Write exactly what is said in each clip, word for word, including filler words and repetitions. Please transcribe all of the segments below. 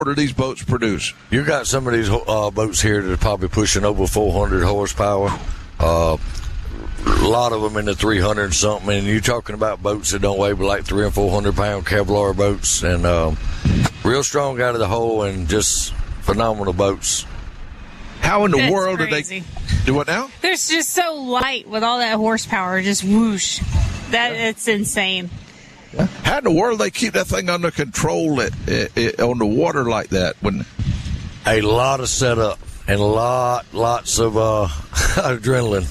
do these boats produce? You got some of these uh, boats here that are probably pushing over four hundred horsepower. Uh, a lot of them in the three hundred something. And you're talking about boats that don't weigh but like three and four hundred pound Kevlar boats, and um, real strong out of the hole and just phenomenal boats. How in the That's world crazy. do they do it now? They're just so light with all that horsepower, just whoosh. That it's insane. How in the world do they keep that thing under control at, at, at, on the water like that? When A lot of setup and a lot, lots of uh, adrenaline.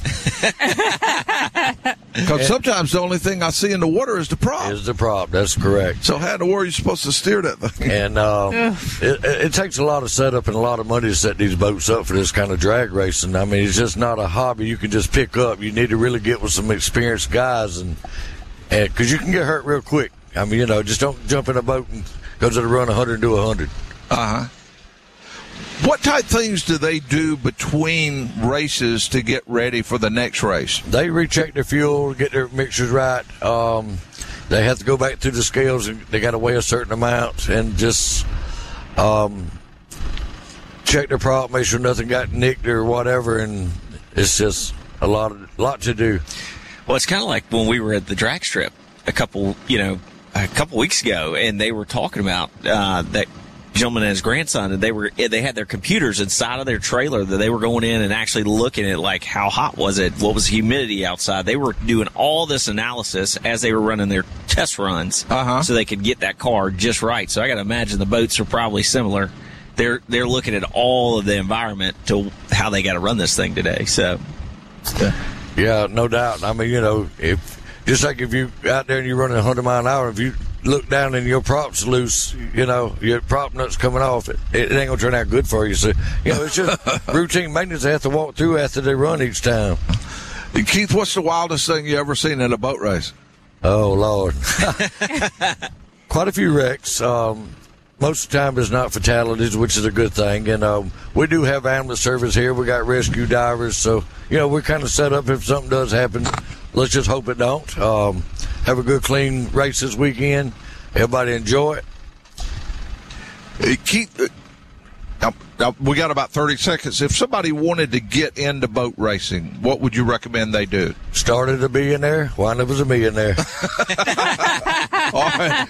Because sometimes the only thing I see in the water is the prop. Is the prop. That's correct. So how in the world are you supposed to steer that thing? And uh, it, it takes a lot of setup and a lot of money to set these boats up for this kind of drag racing. I mean, it's just not a hobby you can just pick up. You need to really get with some experienced guys, and because you can get hurt real quick. I mean, you know, just don't jump in a boat and go to the run one hundred to one hundred. Uh-huh. What type things do they do between races to get ready for the next race? They recheck their fuel, get their mixtures right. Um, they have to go back through the scales, and they got to weigh a certain amount, and just um, check their prop, make sure nothing got nicked or whatever. And it's just a lot, of, lot to do. Well, it's kind of like when we were at the drag strip a couple, you know, a couple weeks ago, and they were talking about uh, that gentleman and his grandson, and they were they had their computers inside of their trailer that they were going in and actually looking at, like, how hot was it, what was the humidity outside. They were doing all this analysis as they were running their test runs, uh-huh. so they could get that car just right. So I got to imagine the boats are probably similar. They're they're looking at all of the environment to how they got to run this thing today. So. Yeah. Yeah, no doubt. I mean, you know, if just like if you out there and you're running one hundred mile an hour, if you look down and your prop's loose, you know, your prop nut's coming off, it, it ain't going to turn out good for you. So, you know, it's just routine maintenance they have to walk through after they run each time. Keith, what's the wildest thing you ever seen in a boat race? Oh, Lord. Quite a few wrecks. Um, most of the time it's not fatalities, which is a good thing. And um, we do have ambulance service here. We got rescue divers. So, you know, we're kind of set up if something does happen. Let's just hope it don't. Um, have a good, clean race this weekend. Everybody enjoy it. Uh, Keith, uh, now, now we got about thirty seconds. If somebody wanted to get into boat racing, what would you recommend they do? Started a billionaire, wound up as a millionaire. All right.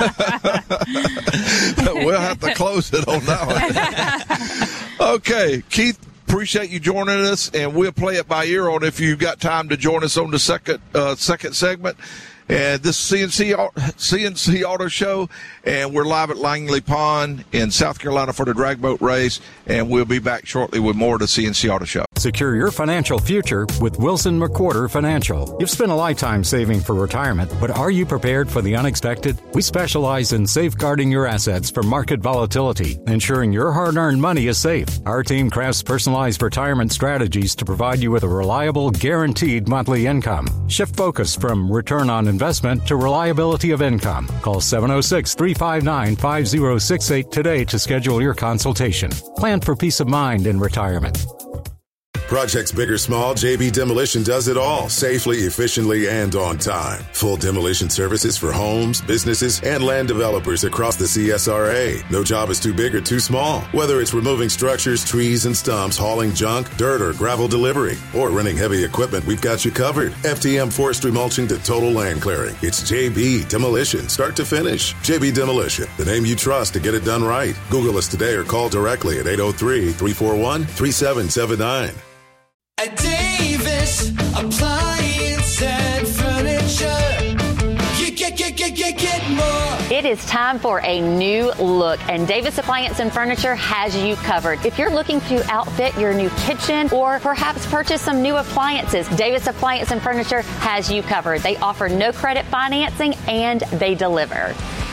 We'll have to close it on that one. Okay, Keith, appreciate you joining us, and we'll play it by ear on if you've got time to join us on the second uh, second segment. And this C N C C N C Auto Show, and we're live at Langley Pond in South Carolina for the drag boat race, and we'll be back shortly with more of the C N C Auto Show. Secure your financial future with Wilson McWhorter Financial. You've spent a lifetime saving for retirement, but are you prepared for the unexpected? We specialize in safeguarding your assets from market volatility, ensuring your hard-earned money is safe. Our team crafts personalized retirement strategies to provide you with a reliable, guaranteed monthly income. Shift focus from return on investment to reliability of income. Call seven oh six, three five nine, five oh six eight today to schedule your consultation. Plan for peace of mind in retirement. Projects big or small, J B Demolition does it all safely, efficiently, and on time. Full demolition services for homes, businesses, and land developers across the C S R A. No job is too big or too small. Whether it's removing structures, trees, and stumps, hauling junk, dirt, or gravel delivery, or renting heavy equipment, we've got you covered. F T M forestry mulching to total land clearing. It's J B Demolition, start to finish. J B Demolition, the name you trust to get it done right. Google us today or call directly at eight oh three, three four one, three seven seven nine. At Davis Appliance and Furniture, you get, get, get, get, get more. It is time for a new look, and Davis Appliance and Furniture has you covered. If you're looking to outfit your new kitchen or perhaps purchase some new appliances, Davis Appliance and Furniture has you covered. They offer no credit financing and they deliver.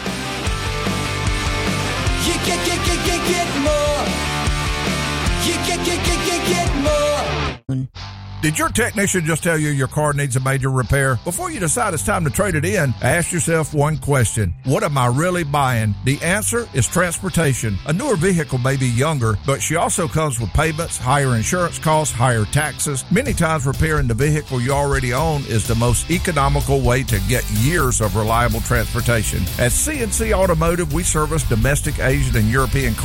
You get, get, get, get, get more. You get, get, get, get, get more. Did your technician just tell you your car needs a major repair? Before you decide it's time to trade it in, ask yourself one question. What am I really buying? The answer is transportation. A newer vehicle may be younger, but she also comes with payments, higher insurance costs, higher taxes. Many times repairing the vehicle you already own is the most economical way to get years of reliable transportation. At C and C Automotive, we service domestic, Asian, and European